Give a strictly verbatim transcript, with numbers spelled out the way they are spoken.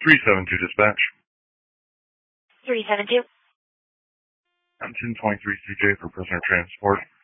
three seven two dispatch. three seven two. I'm ten twenty-three C J for prisoner transport.